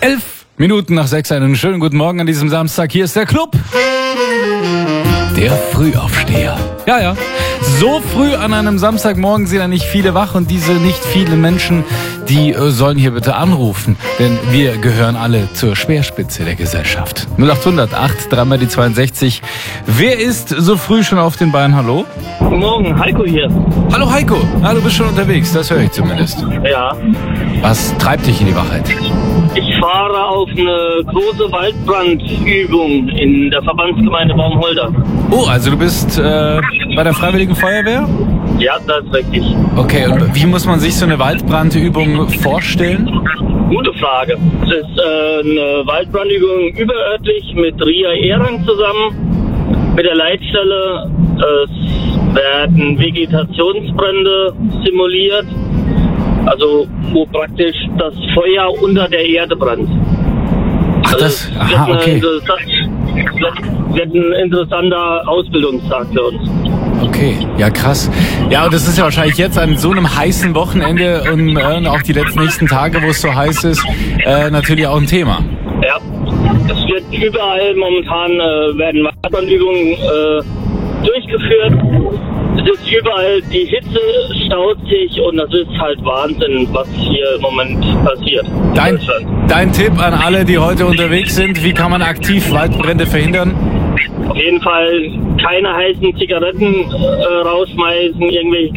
11 Minuten nach 6, einen schönen guten Morgen an diesem Samstag. Hier ist der Club. Der Frühaufsteher. Ja. So früh an einem Samstagmorgen sind ja nicht viele wach und diese nicht viele Menschen, die sollen hier bitte anrufen, denn wir gehören alle zur Speerspitze der Gesellschaft. 0800 8 3 mal die 62. Wer ist so früh schon auf den Beinen? Hallo? Guten Morgen, Heiko hier. Hallo Heiko. Du bist schon unterwegs, das höre ich zumindest. Ja, Was treibt dich in die Wachheit? ich fahre auf eine große Waldbrandübung in der Verbandsgemeinde Baumholder. Oh, also du bist bei der Freiwilligen Feuerwehr? Ja, das ist richtig. Okay, und wie muss man sich so eine Waldbrandübung vorstellen? Gute Frage. Es ist eine Waldbrandübung überörtlich mit RIA Ehrang zusammen, mit der Leitstelle. Es werden Vegetationsbrände simuliert, also wo praktisch das Feuer unter der Erde brennt. Ach, das, aha, okay. Wird ein interessanter Ausbildungstag für uns. Okay, ja krass. Ja, und das ist ja wahrscheinlich jetzt an so einem heißen Wochenende und auch die nächsten Tage, wo es so heiß ist, natürlich auch ein Thema. Ja, es wird überall momentan werden Waldbrandübungen durchgeführt. Es ist überall, die Hitze staut sich und das ist halt Wahnsinn, was hier im Moment passiert. Dein Tipp an alle, die heute unterwegs sind, wie kann man aktiv Waldbrände verhindern? Auf jeden Fall keine heißen Zigaretten rausschmeißen, irgendwelche